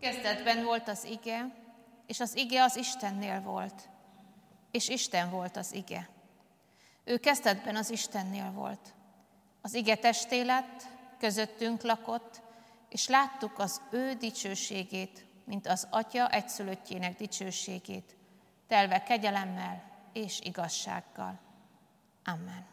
Kezdetben volt az ige, és az ige az Istennél volt, és Isten volt az ige. Ő kezdetben az Istennél volt. Az ige testé lett, közöttünk lakott, és láttuk az ő dicsőségét, mint az Atya egyszülöttjének dicsőségét, telve kegyelemmel és igazsággal. Amen.